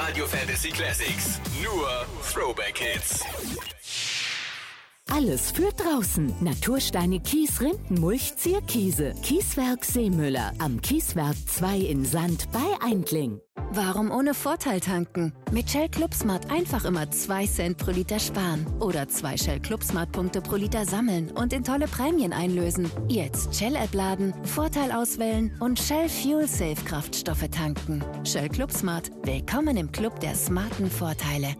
Radio Fantasy Classics. Nur Throwback Hits. Alles für draußen. Natursteine, Kies, Rindenmulch, Zierkiese. Kieswerk Seemüller. Am Kieswerk 2 in Sand bei Eindling. Warum ohne Vorteil tanken? Mit Shell ClubSmart einfach immer 2 Cent pro Liter sparen. Oder 2 Shell ClubSmart-Punkte pro Liter sammeln und in tolle Prämien einlösen. Jetzt Shell-App laden, Vorteil auswählen und Shell Fuel Safe Kraftstoffe tanken. Shell ClubSmart. Willkommen im Club der smarten Vorteile.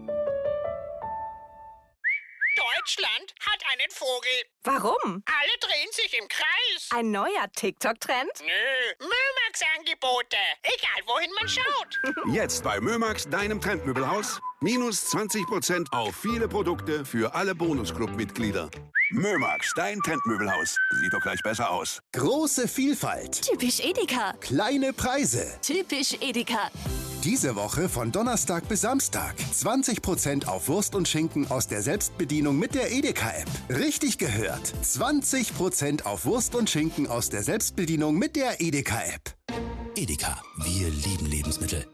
Deutschland hat einen Vogel. Warum? Alle drehen sich im Kreis. Ein neuer TikTok-Trend? Nö, Mömax-Angebote. Egal, wohin man schaut. Jetzt bei Mömax, deinem Trendmöbelhaus. Minus 20% auf viele Produkte für alle Bonusclub-Mitglieder. Mömax, dein Trendmöbelhaus. Sieht doch gleich besser aus. Große Vielfalt. Typisch Edeka. Kleine Preise. Typisch Edeka. Diese Woche von Donnerstag bis Samstag. 20% auf Wurst und Schinken aus der Selbstbedienung mit der Edeka-App. Richtig gehört. 20% auf Wurst und Schinken aus der Selbstbedienung mit der Edeka-App. Edeka, wir lieben Lebensmittel.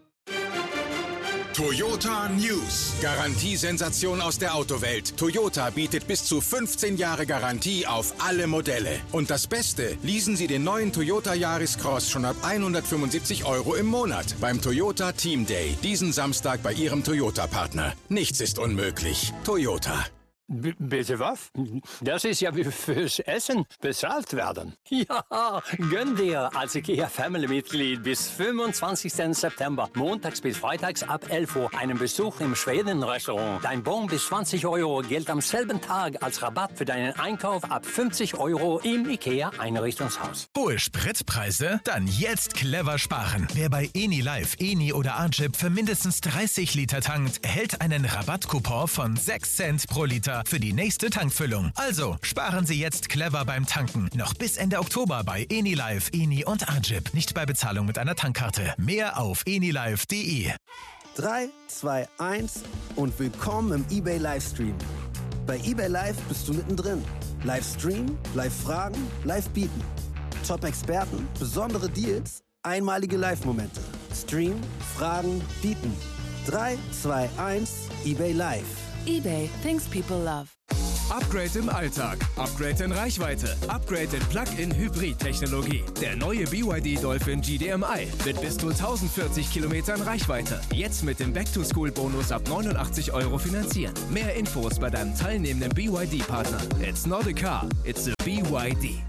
Toyota News. Garantiesensation aus der Autowelt. Toyota bietet bis zu 15 Jahre Garantie auf alle Modelle. Und das Beste, leasen Sie den neuen Toyota Yaris Cross schon ab 175 € im Monat beim Toyota Team Day. Diesen Samstag bei Ihrem Toyota-Partner. Nichts ist unmöglich. Toyota. Bitte was? Das ist ja wie fürs Essen bezahlt werden. Ja, gönn dir als IKEA-Family-Mitglied bis 25. September, montags bis freitags ab 11 Uhr, einen Besuch im Schweden-Restaurant. Dein Bon bis 20 € gilt am selben Tag als Rabatt für deinen Einkauf ab 50 € im IKEA-Einrichtungshaus. Hohe Spritpreise? Dann jetzt clever sparen. Wer bei Eni Live, Eni oder Anjip für mindestens 30 Liter tankt, erhält einen Rabattcoupon von 6 Cent pro Liter für die nächste Tankfüllung. Also sparen Sie jetzt clever beim Tanken. Noch bis Ende Oktober bei Eni Live, Eni und Anjip. Nicht bei Bezahlung mit einer Tankkarte. Mehr auf enilive.de. 3, 2, 1 und willkommen im eBay Livestream. Bei eBay Live bist du mittendrin. Livestream, Live-Fragen, Live-Bieten. Top-Experten, besondere Deals, einmalige Live-Momente. Stream, Fragen, Bieten. 3, 2, 1, eBay Live. eBay, things people love. Upgrade im Alltag, Upgrade in Reichweite, Upgrade in Plug-in-Hybrid-Technologie. Der neue BYD Dolphin GDMI mit bis zu 1040 Kilometern Reichweite. Jetzt mit dem Back-to-School-Bonus ab 89 € finanzieren. Mehr Infos bei deinem teilnehmenden BYD-Partner. It's not a car, it's a BYD.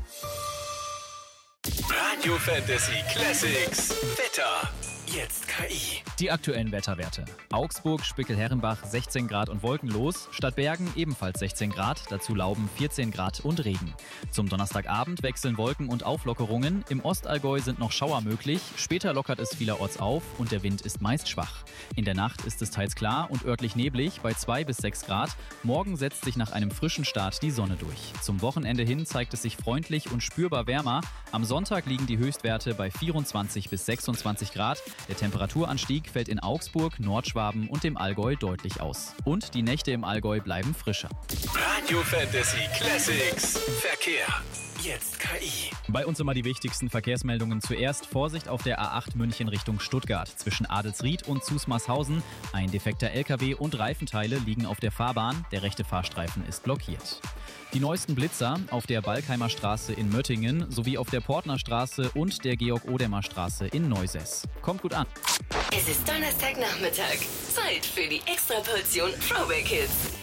Radio Fantasy Classics. Wetter. Jetzt KI. Die aktuellen Wetterwerte. Augsburg, Spickel-Herrenbach 16 Grad und wolkenlos. Stadtbergen ebenfalls 16 Grad, dazu Lauben 14 Grad und Regen. Zum Donnerstagabend wechseln Wolken und Auflockerungen. Im Ostallgäu sind noch Schauer möglich. Später lockert es vielerorts auf und der Wind ist meist schwach. In der Nacht ist es teils klar und örtlich neblig bei 2 bis 6 Grad. Morgen setzt sich nach einem frischen Start die Sonne durch. Zum Wochenende hin zeigt es sich freundlich und spürbar wärmer. Am Sonntag liegen die Höchstwerte bei 24 bis 26 Grad. Der Temperaturanstieg fällt in Augsburg, Nordschwaben und dem Allgäu deutlich aus. Und die Nächte im Allgäu bleiben frischer. Radio Fantasy Classics. Verkehr. Jetzt KI. Bei uns immer die wichtigsten Verkehrsmeldungen zuerst. Vorsicht auf der A8 München Richtung Stuttgart. Zwischen Adelsried und Zusmarshausen. Ein defekter LKW und Reifenteile liegen auf der Fahrbahn. Der rechte Fahrstreifen ist blockiert. Die neuesten Blitzer auf der Balkheimer Straße in Möttingen sowie auf der Portner Straße und der Georg-Odemer Straße in Neusäß. Kommt gut an. Es ist Donnerstagnachmittag. Zeit für die Extraportion Throwback Hits.